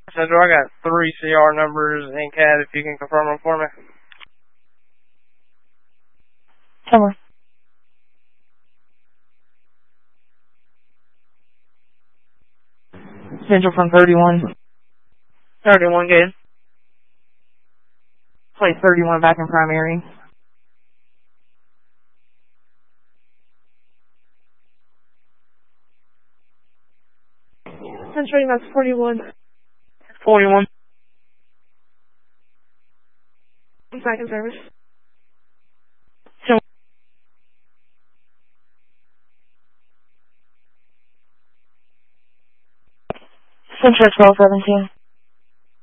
Central, I got 3 CR numbers in CAD if you can confirm them for me. Somewhere. Central from 31. 31, good. Place 31 back in primary. Central, that's 41. 41. I'm back in service. Central 1217.